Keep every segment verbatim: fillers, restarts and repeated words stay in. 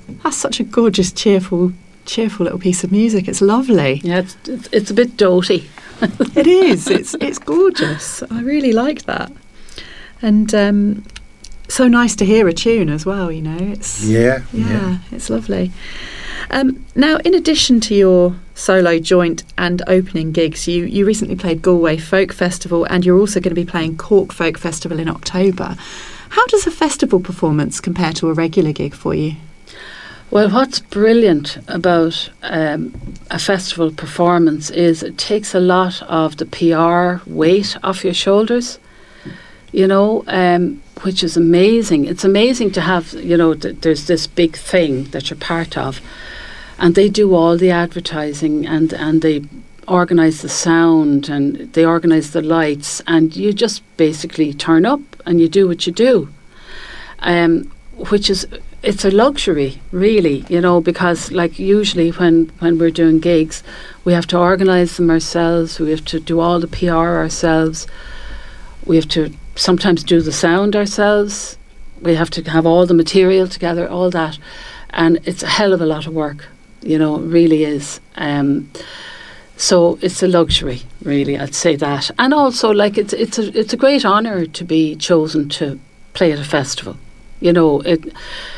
That's such a gorgeous, cheerful, cheerful little piece of music. It's lovely. Yeah, it's it's, it's a bit doty. It is. It's it's gorgeous. I really like that. And um, so nice to hear a tune as well, you know. It's Yeah, yeah, yeah. it's lovely. Um, now, in addition to your solo, joint and opening gigs, you, you recently played Galway Folk Festival, and you're also going to be playing Cork Folk Festival in October. How does a festival performance compare to a regular gig for you? Well, what's brilliant about um, a festival performance is it takes a lot of the P R weight off your shoulders, you know, um, which is amazing. It's amazing to have, you know, th- there's this big thing that you're part of, and they do all the advertising, and, and they organise the sound, and they organise the lights, and you just basically turn up and you do what you do, um, which is, it's a luxury, really, you know, because like usually when, when we're doing gigs, we have to organise them ourselves, we have to do all the P R ourselves, we have to sometimes do the sound ourselves, we have to have all the material together, all that, and it's a hell of a lot of work, you know, it really is. Um, so it's a luxury, really, I'd say that. And also, like, it's it's a it's a great honour to be chosen to play at a festival. You know, it.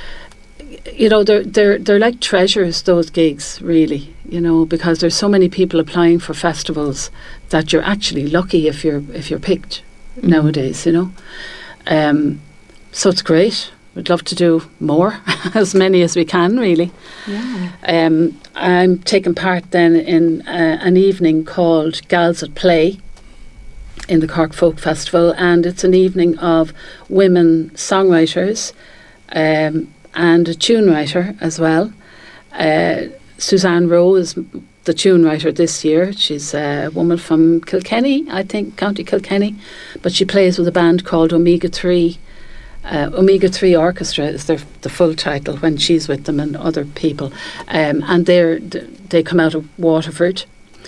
You know, they're they're they're like treasures, those gigs, really. You know, because there's so many people applying for festivals that you're actually lucky if you're if you're picked mm-hmm. nowadays. You know, um, so it's great. We'd love to do more, as many as we can, really. Yeah. Um, I'm taking part then in uh, an evening called Gals at Play in the Cork Folk Festival, and it's an evening of women songwriters um, and a tune writer as well. Uh, Suzanne Rowe is the tune writer this year. She's a woman from Kilkenny, I think, County Kilkenny, but she plays with a band called Omega three. Uh, Omega three Orchestra is their the full title when she's with them and other people, um, and they they come out of Waterford.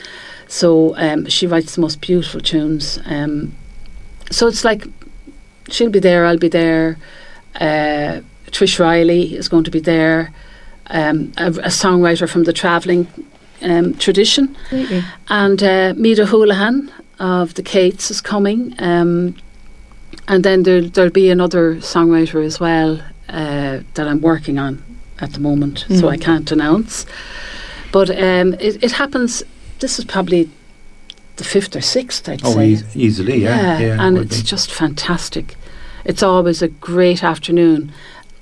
So um, she writes the most beautiful tunes. Um, so it's like she'll be there, I'll be there. Uh, Trish Riley is going to be there, um, a, a songwriter from the travelling um, tradition, Absolutely. and uh, Mida Houlihan of the Cates is coming. Um, And then there, there'll be another songwriter as well uh, that I'm working on at the moment, mm. so I can't announce. But um, it, it happens, this is probably the fifth or sixth, I'd oh, say. E- easily, yeah. Yeah, yeah and it's be. just fantastic. It's always a great afternoon,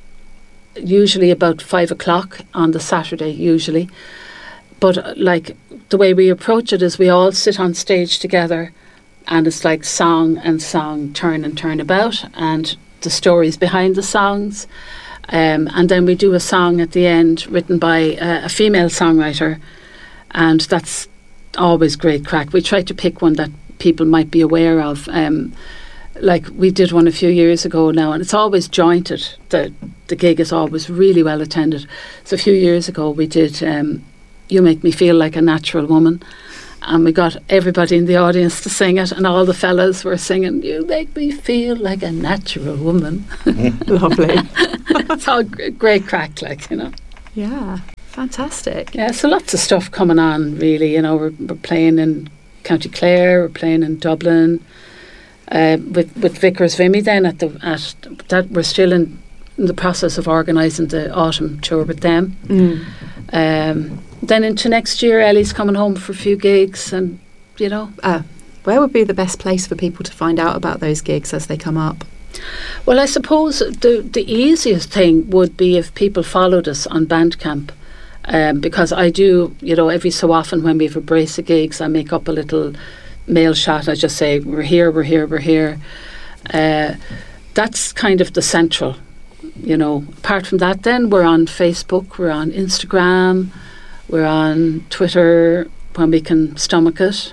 usually about five o'clock on the Saturday, usually. But uh, like the way we approach it is we all sit on stage together, and it's like song and song turn and turn about, and the stories behind the songs. Um, and then we do a song at the end written by uh, a female songwriter, and that's always great crack. We try to pick one that people might be aware of. Um, like we did one a few years ago now, and it's always jointed. The, the gig is always really well attended. So a few years ago we did um, You Make Me Feel Like a Natural Woman. And we got everybody in the audience to sing it, and all the fellas were singing, "You make me feel like a natural woman." Lovely. It's all g- great crack, like, you know. Yeah, fantastic. Yeah, so lots of stuff coming on, really. You know, we're, we're playing in County Clare, we're playing in Dublin, uh, with with Vickers Vimy. Then at the at that we're still in, in the process of organising the autumn tour with them. Mm. Um, Then into next year, Ellie's coming home for a few gigs, and, you know. Uh, where would be the best place for people to find out about those gigs as they come up? Well, I suppose the the easiest thing would be if people followed us on Bandcamp, um, because I do, you know, every so often when we have a brace of gigs, I make up a little mail shot. I just say, we're here, we're here, we're here. Uh, that's kind of the central, you know. Apart from that, then we're on Facebook, we're on Instagram, we're on Twitter when we can stomach it.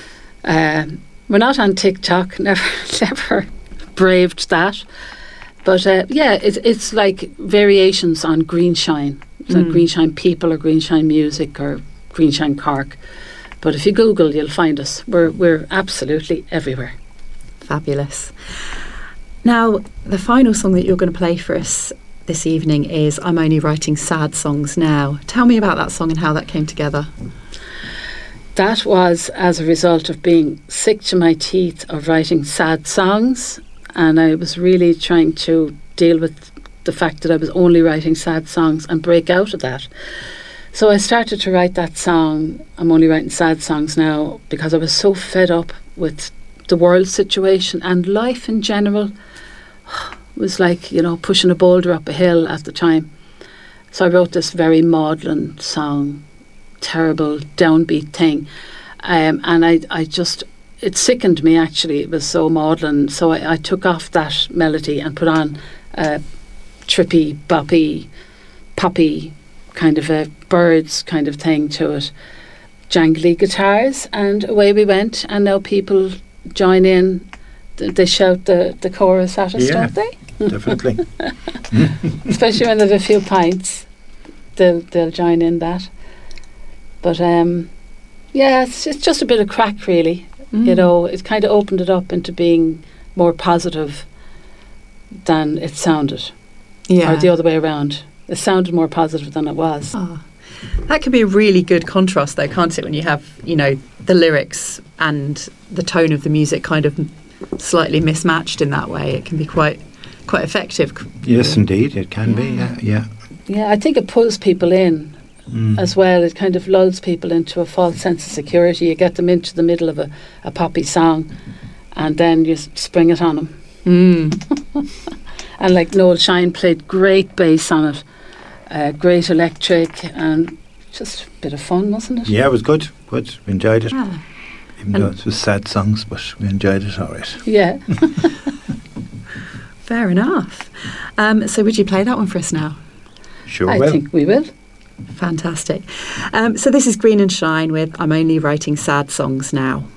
Um, we're not on TikTok, never never braved that. But uh, yeah, it, it's like variations on Greenshine. So Mm. Greenshine People or Greenshine Music or Greenshine Cork. But if you Google, you'll find us. We're we're absolutely everywhere. Fabulous. Now, the final song that you're going to play for us this evening is I'm Only Writing Sad Songs Now. Tell me about that song and how that came together. That was as a result of being sick to my teeth of writing sad songs, and I was really trying to deal with the fact that I was only writing sad songs and break out of that. So I started to write that song, I'm Only Writing Sad Songs Now, because I was so fed up with the world situation and life in general. It was like, you know, pushing a boulder up a hill at the time. So I wrote this very maudlin song, terrible downbeat thing. Um, and I, I just, it sickened me actually. It was so maudlin. So I, I took off that melody and put on a trippy, boppy, poppy kind of a birds kind of thing to it. Jangly guitars, and away we went. And now people join in. They shout the, the chorus at us, yeah, don't they? Definitely. Especially when they've a few pints, they'll they'll join in that. But um, yeah, it's, it's just a bit of crack, really. Mm. You know, it kind of opened it up into being more positive than it sounded, yeah, or the other way around. It sounded more positive than it was. Oh. That could be a really good contrast, though, can't it? When you have, you know, the lyrics and the tone of the music kind of slightly mismatched in that way, it can be quite. Quite effective. Yes, indeed, it can yeah. be. Yeah, yeah. Yeah, I think it pulls people in mm. as well. It kind of lulls people into a false sense of security. You get them into the middle of a, a poppy song, and then you s- spring it on them. Mm. And like Noel Shine played great bass on it, uh, great electric, and just a bit of fun, wasn't it? Yeah, it was good. Good. We enjoyed it. Yeah. Even though it was sad songs, but we enjoyed it all right. Yeah. Fair enough. Um, so would you play that one for us now? Sure I will. think we will. Fantastic. Um, so this is Green and Shine with I'm Only Writing Sad Songs Now.